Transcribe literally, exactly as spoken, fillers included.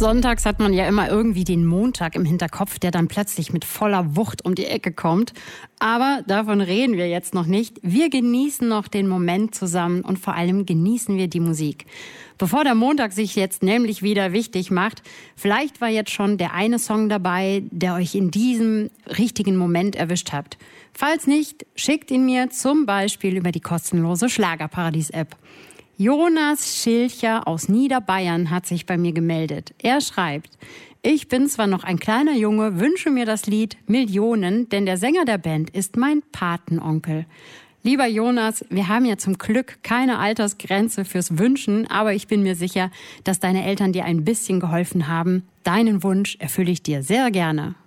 Sonntags hat man ja immer irgendwie den Montag im Hinterkopf, der dann plötzlich mit voller Wucht um die Ecke kommt. Aber davon reden wir jetzt noch nicht. Wir genießen noch den Moment zusammen und vor allem genießen wir die Musik. Bevor der Montag sich jetzt nämlich wieder wichtig macht, vielleicht war jetzt schon der eine Song dabei, der euch in diesem richtigen Moment erwischt habt. Falls nicht, schickt ihn mir zum Beispiel über die kostenlose Schlagerparadies-App. Jonas Schilcher aus Niederbayern hat sich bei mir gemeldet. Er schreibt: Ich bin zwar noch ein kleiner Junge, wünsche mir das Lied Millionen, denn der Sänger der Band ist mein Patenonkel. Lieber Jonas, wir haben ja zum Glück keine Altersgrenze fürs Wünschen, aber ich bin mir sicher, dass deine Eltern dir ein bisschen geholfen haben. Deinen Wunsch erfülle ich dir sehr gerne.